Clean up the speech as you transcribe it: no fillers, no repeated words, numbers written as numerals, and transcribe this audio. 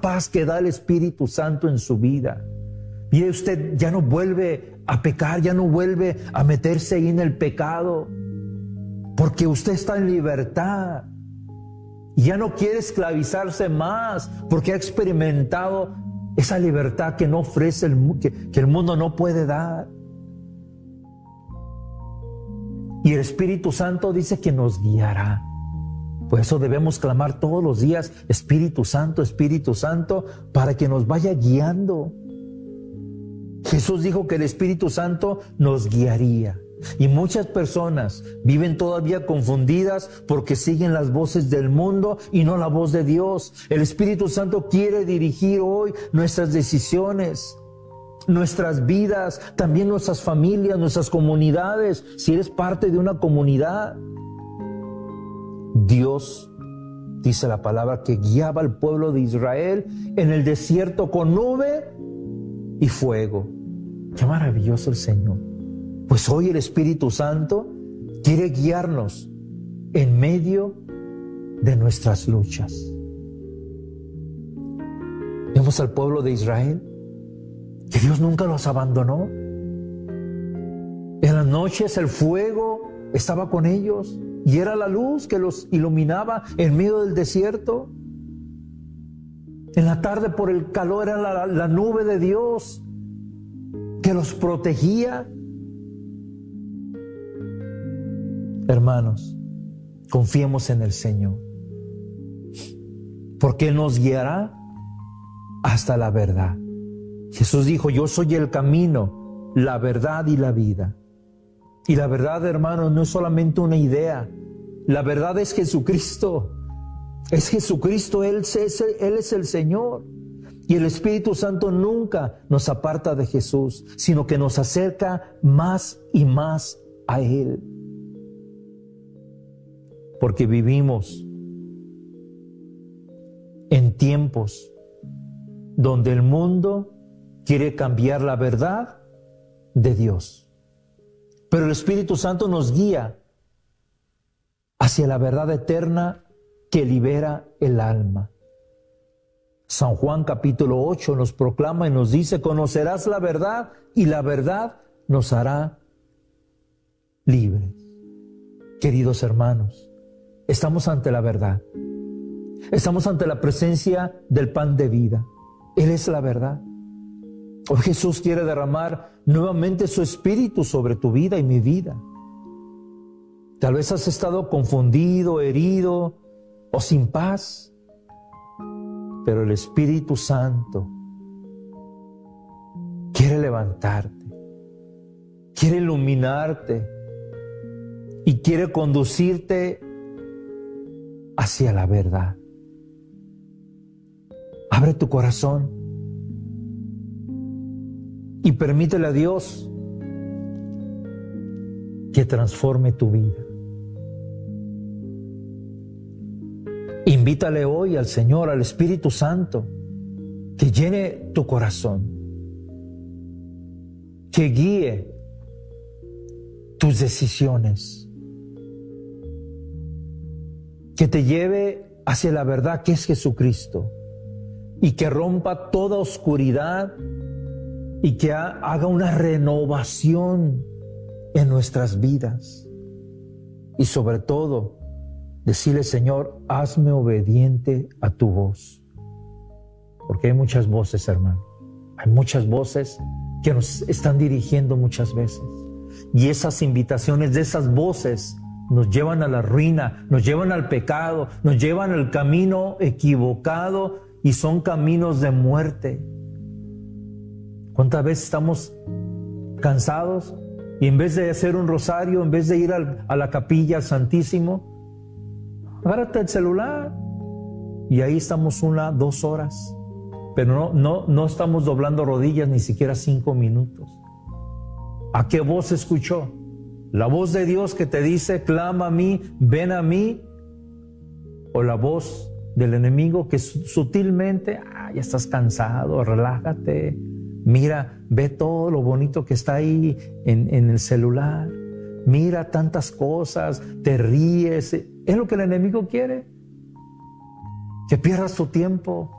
paz que da el Espíritu Santo en su vida. Y usted ya no vuelve a pecar, ya no vuelve a meterse ahí en el pecado, porque usted está en libertad. Y ya no quiere esclavizarse más, porque ha experimentado esa libertad que no ofrece que el mundo no puede dar. Y el Espíritu Santo dice que nos guiará. Por eso debemos clamar todos los días, Espíritu Santo, para que nos vaya guiando. Jesús dijo que el Espíritu Santo nos guiaría. Y muchas personas viven todavía confundidas porque siguen las voces del mundo y no la voz de Dios. El Espíritu Santo quiere dirigir hoy nuestras decisiones, nuestras vidas, también nuestras familias, nuestras comunidades. Si eres parte de una comunidad, Dios, dice la palabra, que guiaba al pueblo de Israel en el desierto con nube y fuego. Qué maravilloso el Señor. Pues hoy el Espíritu Santo quiere guiarnos en medio de nuestras luchas. Vemos al pueblo de Israel, que Dios nunca los abandonó. En las noches el fuego estaba con ellos y era la luz que los iluminaba en medio del desierto. En la tarde por el calor era la nube de Dios que los protegía. Hermanos, confiemos en el Señor, porque Él nos guiará hasta la verdad. Jesús dijo, yo soy el camino, la verdad y la vida. Y la verdad, hermanos, no es solamente una idea. La verdad es Jesucristo. Es Jesucristo, Él es el Señor. Y el Espíritu Santo nunca nos aparta de Jesús, sino que nos acerca más y más a Él. Porque vivimos en tiempos donde el mundo quiere cambiar la verdad de Dios. Pero el Espíritu Santo nos guía hacia la verdad eterna que libera el alma. San Juan capítulo 8 nos proclama y nos dice, conocerás la verdad y la verdad nos hará libres. Queridos hermanos, estamos ante la verdad. Estamos ante la presencia del pan de vida. Él es la verdad. Hoy Jesús quiere derramar nuevamente su Espíritu sobre tu vida y mi vida. Tal vez has estado confundido, herido o sin paz, pero el Espíritu Santo quiere levantarte, quiere iluminarte y quiere conducirte hacia la verdad. Abre tu corazón y permítele a Dios que transforme tu vida. Invítale hoy al Señor, al Espíritu Santo, que llene tu corazón, que guíe tus decisiones, que te lleve hacia la verdad que es Jesucristo y que rompa toda oscuridad y que haga una renovación en nuestras vidas. Y sobre todo, decirle, Señor, hazme obediente a tu voz. Porque hay muchas voces, hermano. Hay muchas voces que nos están dirigiendo muchas veces. Y esas invitaciones de esas voces nos llevan a la ruina, nos llevan al pecado, nos llevan al camino equivocado y son caminos de muerte. ¿Cuántas veces estamos cansados y en vez de hacer un rosario, en vez de ir a la capilla, al Santísimo, agárrate el celular y ahí estamos 1, 2 horas, pero no estamos doblando rodillas ni siquiera 5 minutos. ¿A qué voz escuchó? ¿La voz de Dios que te dice, clama a mí, ven a mí? ¿O la voz del enemigo que sutilmente, ya estás cansado, relájate, mira, ve todo lo bonito que está ahí en el celular, mira tantas cosas, te ríes? ¿Es lo que el enemigo quiere? Que pierdas tu tiempo,